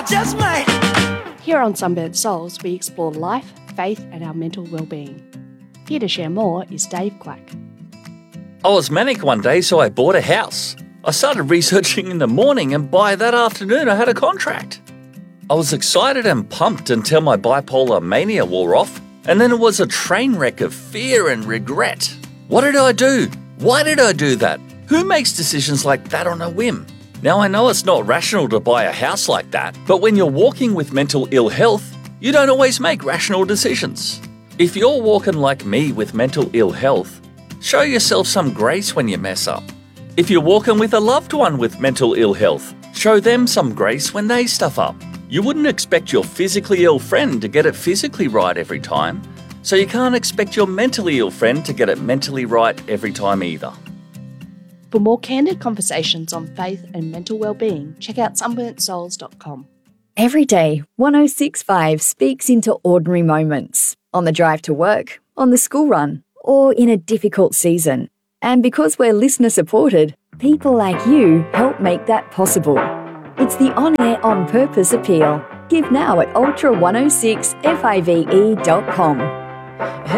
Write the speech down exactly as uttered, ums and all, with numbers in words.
just might. Here on Sunburnt Souls, we explore life, faith, and our mental well-being. Here to share more is Dave Quack. I was manic one day, so I bought a house. I started researching in the morning, and by that afternoon I had a contract. I was excited and pumped until my bipolar mania wore off, and then it was a train wreck of fear and regret. What did I do? Why did I do that? Who makes decisions like that on a whim? Now, I know it's not rational to buy a house like that, but when you're walking with mental ill health, you don't always make rational decisions. If you're walking like me with mental ill health, show yourself some grace when you mess up. If you're walking with a loved one with mental ill health, show them some grace when they stuff up. You wouldn't expect your physically ill friend to get it physically right every time, so you can't expect your mentally ill friend to get it mentally right every time either. For more candid conversations on faith and mental well-being, check out sunburnt souls dot com. Every day, one oh six point five speaks into ordinary moments. On the drive to work, on the school run, or in a difficult season. And because we're listener supported, people like you help make that possible. It's the On Air On Purpose appeal. Give now at ultra one oh six five e dot com.